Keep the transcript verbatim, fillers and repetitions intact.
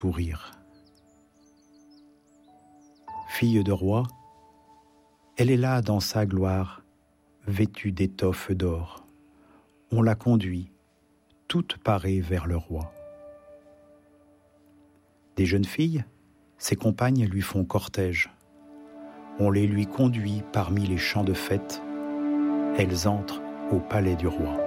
pourrir. Fille de roi, elle est là dans sa gloire, vêtue d'étoffes d'or. On la conduit, toute parée vers le roi. Des jeunes filles, ses compagnes lui font cortège. On les lui conduit parmi les champs de fête. Elles entrent au palais du roi.